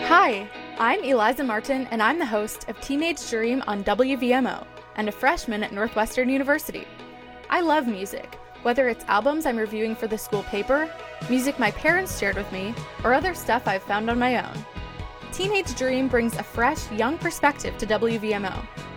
Hi, I'm Eliza Martin, and I'm the host of Teenage Dream on WVMO, and a freshman at Northwestern University. I love music, whether it's albums I'm reviewing for the school paper, music my parents shared with me, or other stuff I've found on my own. Teenage Dream brings a fresh, young perspective to WVMO,